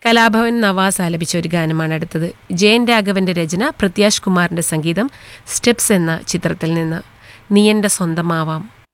കലാഭവൻ നവാസ് ആലപിച്ച ഒരു ഗാനമാണ് അടുത്തത്. ജയൻ രാഘവന്റെ രചന, പ്രത്യാഷ് കുമാറിന്റെ സംഗീതം, സ്റ്റെപ്സ് എന്ന ചിത്രത്തിൽ നിന്ന്. നീ എൻ്റെ സ്വന്തമാവാം.